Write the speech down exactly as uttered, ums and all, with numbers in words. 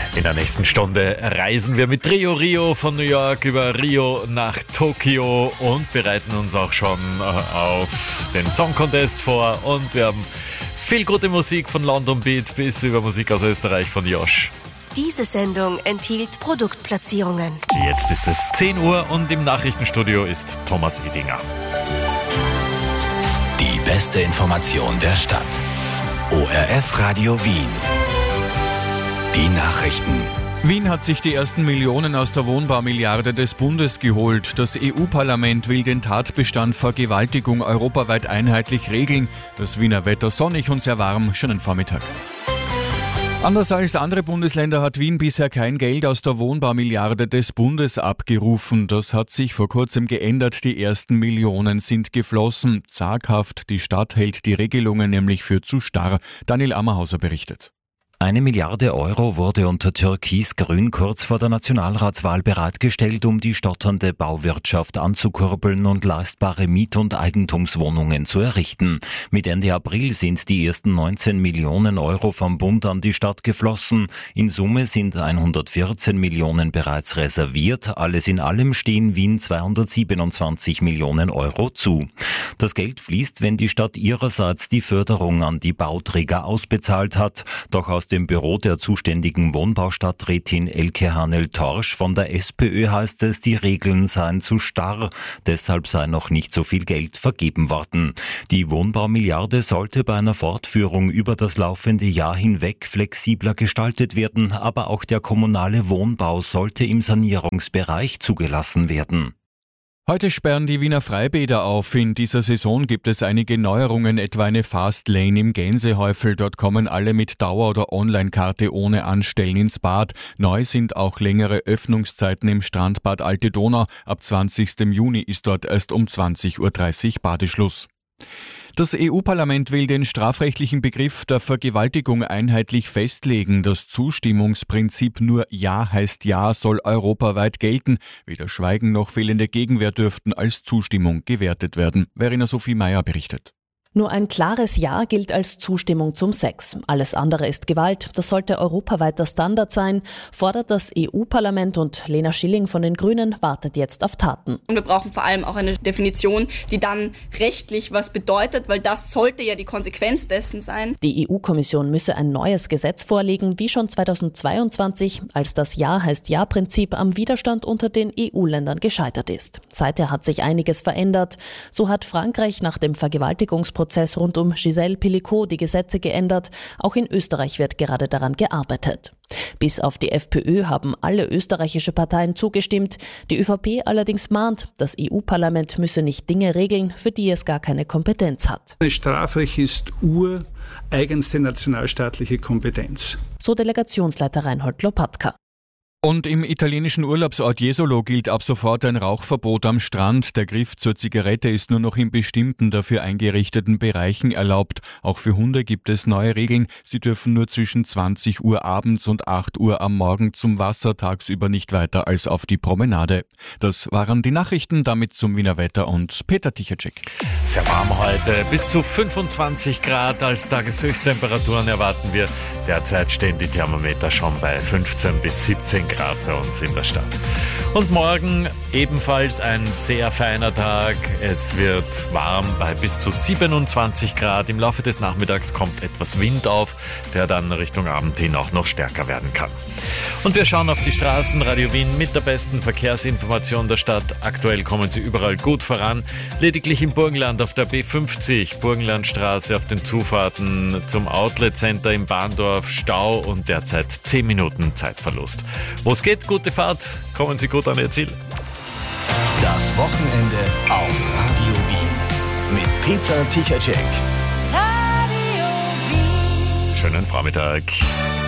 In der nächsten Stunde reisen wir mit Trio Rio von New York über Rio nach Tokio und bereiten uns auch schon auf den Song Contest vor. Und wir haben viel gute Musik von London Beat bis über Musik aus Österreich von Josh. Diese Sendung enthielt Produktplatzierungen. Jetzt ist es zehn Uhr und im Nachrichtenstudio ist Thomas Edinger. Die beste Information der Stadt. O R F Radio Wien. Die Nachrichten. Wien hat sich die ersten Millionen aus der Wohnbaumilliarde des Bundes geholt. Das E U-Parlament will den Tatbestand Vergewaltigung europaweit einheitlich regeln. Das Wiener Wetter sonnig und sehr warm. Schönen Vormittag. Anders als andere Bundesländer hat Wien bisher kein Geld aus der Wohnbaumilliarde des Bundes abgerufen. Das hat sich vor kurzem geändert. Die ersten Millionen sind geflossen. Zaghaft, die Stadt hält die Regelungen nämlich für zu starr. Daniel Ammerhauser berichtet. Eine Milliarde Euro wurde unter Türkis-Grün kurz vor der Nationalratswahl bereitgestellt, um die stotternde Bauwirtschaft anzukurbeln und leistbare Miet- und Eigentumswohnungen zu errichten. Mit Ende April sind die ersten neunzehn Millionen Euro vom Bund an die Stadt geflossen. In Summe sind hundertvierzehn Millionen bereits reserviert. Alles in allem stehen Wien zweihundertsiebenundzwanzig Millionen Euro zu. Das Geld fließt, wenn die Stadt ihrerseits die Förderung an die Bauträger ausbezahlt hat. Doch aus dem Büro der zuständigen Wohnbaustadträtin Elke Hanel-Torsch von der SPÖ heißt es, die Regeln seien zu starr, deshalb sei noch nicht so viel Geld vergeben worden. Die Wohnbaumilliarde sollte bei einer Fortführung über das laufende Jahr hinweg flexibler gestaltet werden, aber auch der kommunale Wohnbau sollte im Sanierungsbereich zugelassen werden. Heute sperren die Wiener Freibäder auf. In dieser Saison gibt es einige Neuerungen, etwa eine Fastlane im Gänsehäufel. Dort kommen alle mit Dauer- oder Online-Karte ohne Anstellen ins Bad. Neu sind auch längere Öffnungszeiten im Strandbad Alte Donau. Ab zwanzigsten Juni ist dort erst um zwanzig Uhr dreißig Badeschluss. Das E U-Parlament will den strafrechtlichen Begriff der Vergewaltigung einheitlich festlegen. Das Zustimmungsprinzip nur Ja heißt Ja soll europaweit gelten. Weder Schweigen noch fehlende Gegenwehr dürften als Zustimmung gewertet werden. Verena Sophie Meyer berichtet. Nur ein klares Ja gilt als Zustimmung zum Sex. Alles andere ist Gewalt. Das sollte europaweit der Standard sein, fordert das E U-Parlament, und Lena Schilling von den Grünen wartet jetzt auf Taten. Und wir brauchen vor allem auch eine Definition, die dann rechtlich was bedeutet, weil das sollte ja die Konsequenz dessen sein. Die E U-Kommission müsse ein neues Gesetz vorlegen, wie schon zweitausendzweiundzwanzig, als das Ja heißt Ja-Prinzip am Widerstand unter den E U-Ländern gescheitert ist. Seither hat sich einiges verändert. So hat Frankreich nach dem Vergewaltigungsprozess Prozess rund um Gisèle Pelicot die Gesetze geändert. Auch in Österreich wird gerade daran gearbeitet. Bis auf die FPÖ haben alle österreichische Parteien zugestimmt. Die ÖVP allerdings mahnt, das E U-Parlament müsse nicht Dinge regeln, für die es gar keine Kompetenz hat. Das Strafrecht ist ureigenste nationalstaatliche Kompetenz. So Delegationsleiter Reinhold Lopatka. Und im italienischen Urlaubsort Jesolo gilt ab sofort ein Rauchverbot am Strand. Der Griff zur Zigarette ist nur noch in bestimmten dafür eingerichteten Bereichen erlaubt. Auch für Hunde gibt es neue Regeln. Sie dürfen nur zwischen zwanzig Uhr abends und acht Uhr am Morgen zum Wasser, tagsüber nicht weiter als auf die Promenade. Das waren die Nachrichten, damit zum Wiener Wetter und Peter Tichacek. Sehr warm heute, bis zu fünfundzwanzig Grad als Tageshöchsttemperaturen erwarten wir. Derzeit stehen die Thermometer schon bei fünfzehn bis siebzehn Grad bei uns in der Stadt. Und morgen ebenfalls ein sehr feiner Tag. Es wird warm bei bis zu siebenundzwanzig Grad. Im Laufe des Nachmittags kommt etwas Wind auf, der dann Richtung Abend hin auch noch stärker werden kann. Und wir schauen auf die Straßen. Radio Wien mit der besten Verkehrsinformation der Stadt. Aktuell kommen sie überall gut voran. Lediglich im Burgenland auf der B fünfzig, Burgenlandstraße auf den Zufahrten zum Outlet Center im Bahndorf Stau und derzeit zehn Minuten Zeitverlust. Wo es geht, gute Fahrt, kommen Sie gut an Ihr Ziel. Das Wochenende auf Radio Wien mit Peter Tichacek. Schönen Vormittag.